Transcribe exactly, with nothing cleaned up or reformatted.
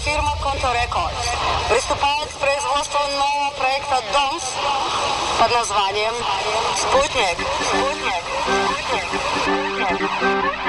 фирма Conto Record приступает к производству нового проекта «Домс» под названием «Спутник». Спутник. Спутник. Спутник.